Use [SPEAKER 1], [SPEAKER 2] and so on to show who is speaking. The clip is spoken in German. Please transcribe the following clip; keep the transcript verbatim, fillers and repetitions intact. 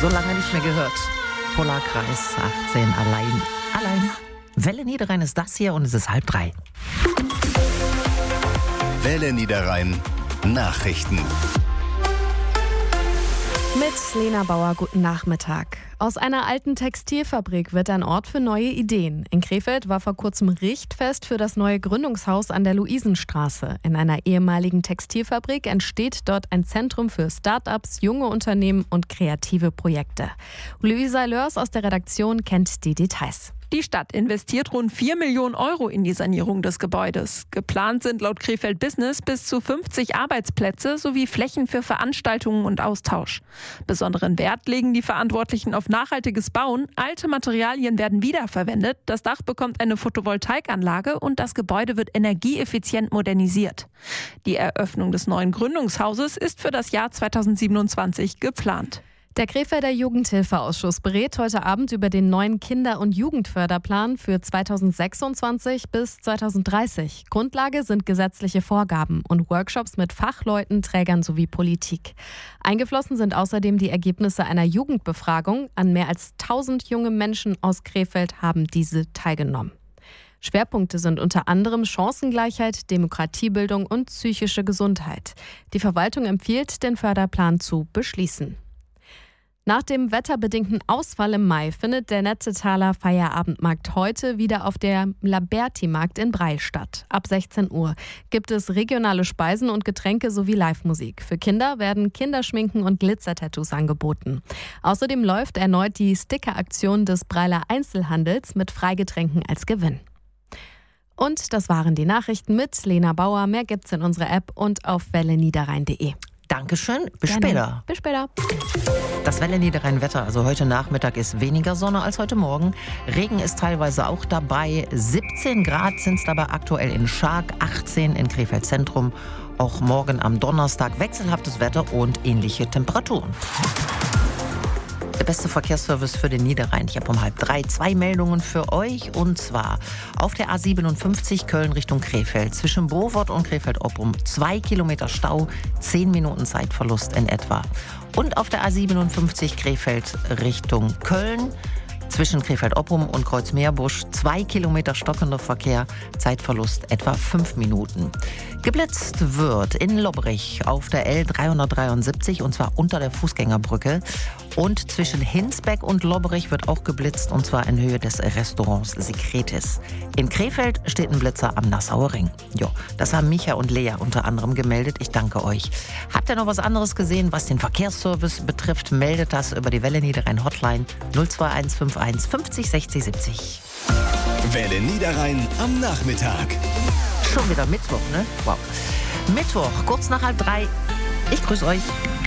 [SPEAKER 1] So lange nicht mehr gehört. Polarkreis achtzehn, allein. Allein. Welle Niederrhein ist das hier und es ist halb drei.
[SPEAKER 2] Welle Niederrhein Nachrichten.
[SPEAKER 3] Mit Lena Bauer, guten Nachmittag. Aus einer alten Textilfabrik wird ein Ort für neue Ideen. In Krefeld war vor kurzem Richtfest für das neue Gründungshaus an der Luisenstraße. In einer ehemaligen Textilfabrik entsteht dort ein Zentrum für Start-ups, junge Unternehmen und kreative Projekte. Luisa Lörs aus der Redaktion kennt die Details.
[SPEAKER 4] Die Stadt investiert rund vier Millionen Euro in die Sanierung des Gebäudes. Geplant sind laut Krefeld Business bis zu fünfzig Arbeitsplätze sowie Flächen für Veranstaltungen und Austausch. Besonderen Wert legen die Verantwortlichen auf nachhaltiges Bauen. Alte Materialien werden wiederverwendet, das Dach bekommt eine Photovoltaikanlage und das Gebäude wird energieeffizient modernisiert. Die Eröffnung des neuen Gründungshauses ist für das Jahr zweitausendsiebenundzwanzig geplant.
[SPEAKER 3] Der Krefelder Jugendhilfeausschuss berät heute Abend über den neuen Kinder- und Jugendförderplan für zweitausendsechsundzwanzig bis zweitausenddreißig. Grundlage sind gesetzliche Vorgaben und Workshops mit Fachleuten, Trägern sowie Politik. Eingeflossen sind außerdem die Ergebnisse einer Jugendbefragung. An mehr als tausend junge Menschen aus Krefeld haben diese teilgenommen. Schwerpunkte sind unter anderem Chancengleichheit, Demokratiebildung und psychische Gesundheit. Die Verwaltung empfiehlt, den Förderplan zu beschließen. Nach dem wetterbedingten Ausfall im Mai findet der Nettetaler Feierabendmarkt heute wieder auf der Laberti-Markt in Breil statt. Ab sechzehn Uhr gibt es regionale Speisen und Getränke sowie Live-Musik. Für Kinder werden Kinderschminken und Glitzer-Tattoos angeboten. Außerdem läuft erneut die Sticker-Aktion des Breiler Einzelhandels mit Freigetränken als Gewinn. Und das waren die Nachrichten mit Lena Bauer. Mehr gibt's in unserer App und auf welle niederrhein punkt de.
[SPEAKER 1] Dankeschön, bis
[SPEAKER 3] Gerne.
[SPEAKER 1] später.
[SPEAKER 3] Bis später.
[SPEAKER 1] Das Welle Niederrhein Wetter, also heute Nachmittag ist weniger Sonne als heute Morgen. Regen ist teilweise auch dabei. siebzehn Grad sind es dabei aktuell in Schark, achtzehn in Krefeld Zentrum. Auch morgen am Donnerstag wechselhaftes Wetter und ähnliche Temperaturen. Der beste Verkehrsservice für den Niederrhein. Ich habe um halb drei zwei Meldungen für euch. Und zwar auf der A siebenundfünfzig Köln Richtung Krefeld. Zwischen Bovort und Krefeld-Opprum zwei Kilometer Stau, zehn Minuten Zeitverlust in etwa. Und auf der A siebenundfünfzig Krefeld Richtung Köln. Zwischen Krefeld-Opprum und Kreuzmeerbusch zwei Kilometer stockender Verkehr, Zeitverlust etwa fünf Minuten. Geblitzt wird in Lobbrich auf der L dreihundertdreiundsiebzig und zwar unter der Fußgängerbrücke. Und zwischen Hinsbeck und Lobbrich wird auch geblitzt und zwar in Höhe des Restaurants Secretis. In Krefeld steht ein Blitzer am Nassauer Ring. Jo, das haben Micha und Lea unter anderem gemeldet. Ich danke euch. Habt ihr noch was anderes gesehen, was den Verkehrsservice betrifft? Meldet das über die Welle Niederrhein Hotline null zwei eins fünf eins fünfzig sechzig siebzig.
[SPEAKER 2] Welle Niederrhein am Nachmittag.
[SPEAKER 1] Schon wieder Mittwoch, ne? Wow. Mittwoch, kurz nach halb drei. Ich grüße euch.